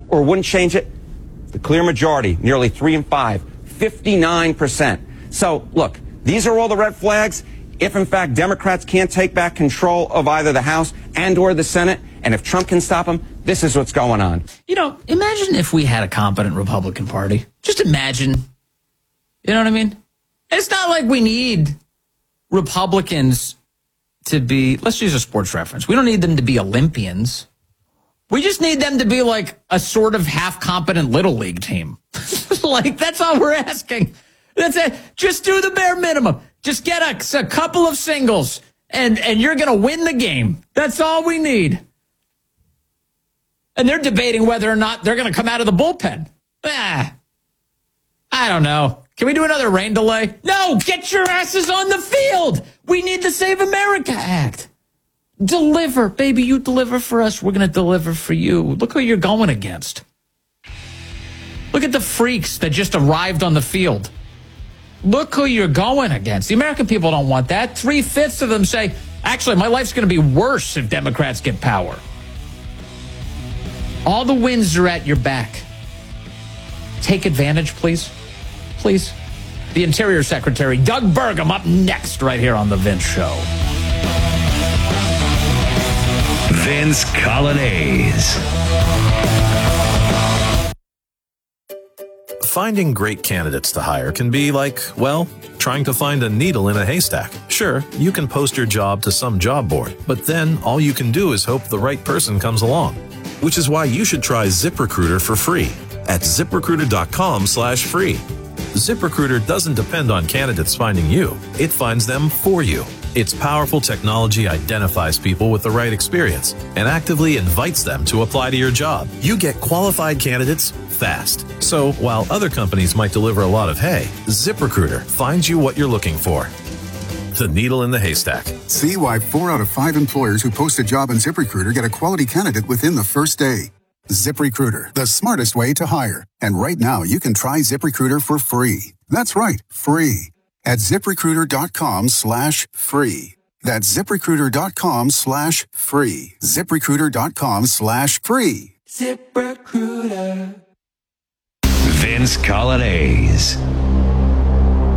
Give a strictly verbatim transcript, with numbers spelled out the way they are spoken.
or wouldn't change it? The clear majority, nearly three and five, fifty-nine percent. So, look, these are all the red flags. If, in fact, Democrats can't take back control of either the House and or the Senate, and if Trump can stop them, this is what's going on. You know, imagine if we had a competent Republican Party. Just imagine. You know what I mean? It's not like we need Republicans to be, let's use a sports reference. We don't need them to be Olympians. We just need them to be like a sort of half-competent Little League team. Like, that's all we're asking. That's it. Just do the bare minimum. Just get a, a couple of singles, and, and you're going to win the game. That's all we need. And they're debating whether or not they're going to come out of the bullpen. Ah, I don't know. Can we do another rain delay? No, get your asses on the field. We need the Save America Act. Deliver, baby, you deliver for us. We're going to deliver for you. Look who you're going against. Look at the freaks that just arrived on the field. Look who you're going against. The American people don't want that. Three-fifths of them say, actually, my life's going to be worse if Democrats get power. All the winds are at your back. Take advantage, please. Please. The Interior Secretary, Doug Burgum, up next right here on The Vince Show. Vince Coglianese. Finding great candidates to hire can be like, well, trying to find a needle in a haystack. Sure, you can post your job to some job board, but then all you can do is hope the right person comes along. Which is why you should try ZipRecruiter for free at ZipRecruiter.com slash free. ZipRecruiter doesn't depend on candidates finding you. It finds them for you. Its powerful technology identifies people with the right experience and actively invites them to apply to your job. You get qualified candidates fast. So while other companies might deliver a lot of hay, ZipRecruiter finds you what you're looking for. The needle in the haystack. See why four out of five employers who post a job on ZipRecruiter get a quality candidate within the first day. ZipRecruiter, the smartest way to hire. And right now, you can try ZipRecruiter for free. That's right, free. At ZipRecruiter.com slash free. That's ZipRecruiter.com slash free. ZipRecruiter.com slash free. ZipRecruiter. Vince Coglianese.